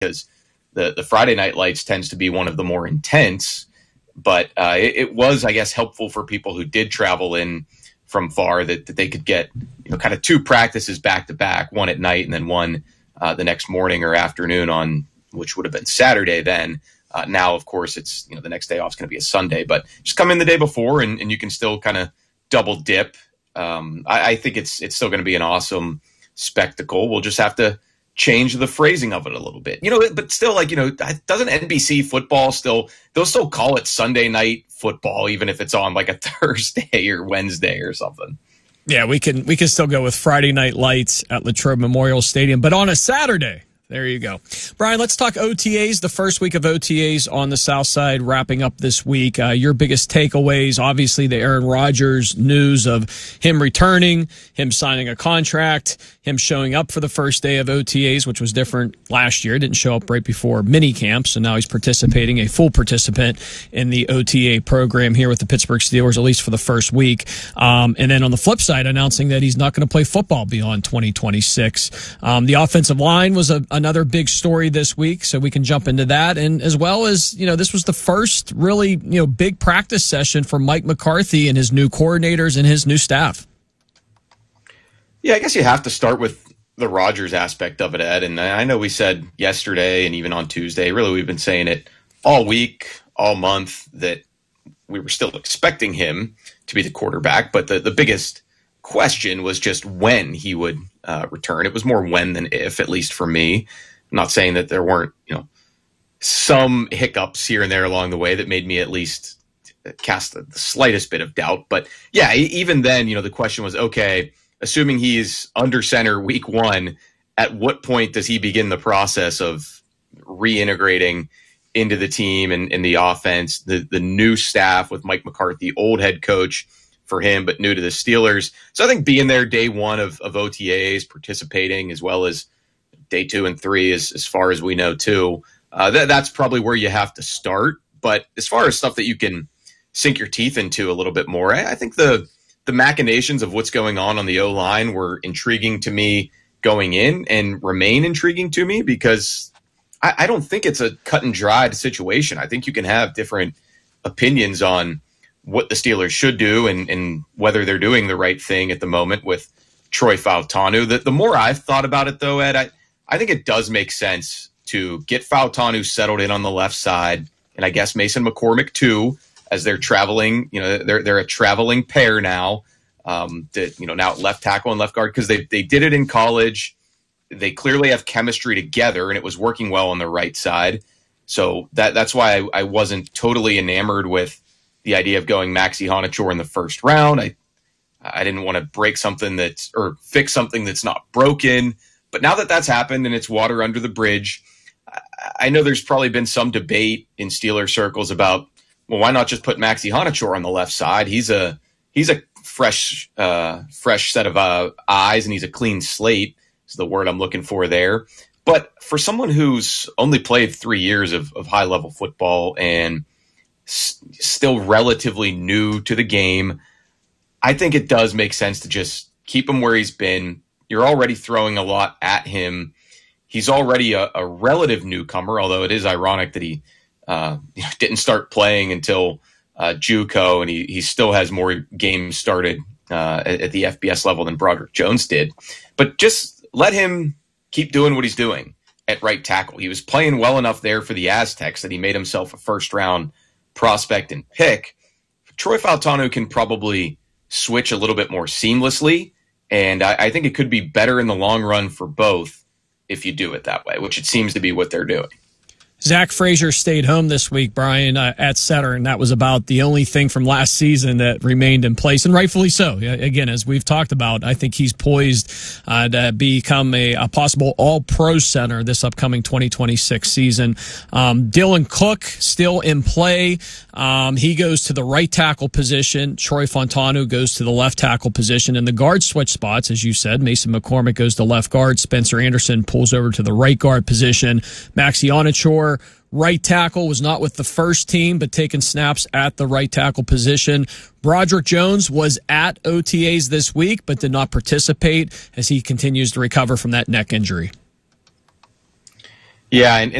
because the Friday Night Lights tends to be one of the more intense. But it was, I guess, helpful for people who did travel in from far that they could get, kind of 2 practices back to back, one at night and then one the next morning or afternoon on, which would have been Saturday then. Now, of course, it's, the next day off is going to be a Sunday, but just come in the day before and you can still kind of double dip. I think it's still going to be an awesome spectacle. We'll just have to change the phrasing of it a little bit, but still, doesn't NBC football they'll still call it Sunday night football, even if it's on like a Thursday or Wednesday or something. Yeah, we can still go with Friday Night Lights at Latrobe Memorial Stadium, but on a Saturday. There you go. Brian, let's talk OTAs. The first week of OTAs on the South Side wrapping up this week. Your biggest takeaways, obviously the Aaron Rodgers news of him returning, him signing a contract, him showing up for the first day of OTAs, which was different last year. Didn't show up right before mini camp, so now he's participating, a full participant in the OTA program here with the Pittsburgh Steelers, at least for the first week. And then on the flip side, announcing that he's not going to play football beyond 2026. The offensive line was another big story this week, so we can jump into that. And as well as, this was the first really, big practice session for Mike McCarthy and his new coordinators and his new staff. Yeah, I guess you have to start with the Rodgers aspect of it, Ed. And I know we said yesterday and even on Tuesday, really we've been saying it all week, all month, that we were still expecting him to be the quarterback. But the biggest question was just when he would return. It was more when than if, at least for me. I'm not saying that there weren't, some hiccups here and there along the way that made me at least cast the slightest bit of doubt. But yeah, even then, the question was, okay, assuming he's under center week 1, at what point does he begin the process of reintegrating into the team and the offense, the new staff with Mike McCarthy, old head coach for him, but new to the Steelers. So I think being there day 1 of OTAs, participating, as well as day 2 and 3, as far as we know too, that's probably where you have to start. But as far as stuff that you can sink your teeth into a little bit more, I think the machinations of what's going on the O-line were intriguing to me going in and remain intriguing to me, because I don't think it's a cut and dried situation. I think you can have different opinions on what the Steelers should do and whether they're doing the right thing at the moment with Troy Fautanu. The more I've thought about it, though, Ed, I think it does make sense to get Fautanu settled in on the left side, and I guess Mason McCormick too, as they're traveling. They're a traveling pair now. Now at left tackle and left guard, because they did it in college. They clearly have chemistry together, and it was working well on the right side. So that's why I wasn't totally enamored with the idea of going Maxi Honachor in the first round. I didn't want to break something or fix something that's not broken. But now that that's happened and it's water under the bridge, I know there's probably been some debate in Steeler circles about, well, why not just put Maxi Honachor on the left side? He's a fresh set of eyes, and he's a clean slate is the word I'm looking for there. But for someone who's only played 3 years of high-level football and still relatively new to the game, I think it does make sense to just keep him where he's been. You're already throwing a lot at him. He's already a relative newcomer, although it is ironic that he didn't start playing until JUCO, and he still has more games started at the FBS level than Broderick Jones did. But just let him keep doing what he's doing at right tackle. He was playing well enough there for the Aztecs that he made himself a first-round prospect and pick. Troy Fautanu can probably switch a little bit more seamlessly, and I think it could be better in the long run for both if you do it that way, which it seems to be what they're doing. Zach Frazier stayed home this week, Brian, at center, and that was about the only thing from last season that remained in place, and rightfully so. Again, as we've talked about, I think he's poised to become a possible all-pro center this upcoming 2026 season. Dylan Cook still in play. He goes to the right tackle position. Troy Fautanu goes to the left tackle position. And the guard switch spots, as you said, Mason McCormick goes to left guard. Spencer Anderson pulls over to the right guard position. Maxi Honachor, right tackle, was not with the first team, but taking snaps at the right tackle position. Broderick Jones was at OTAs this week, but did not participate as he continues to recover from that neck injury. Yeah, and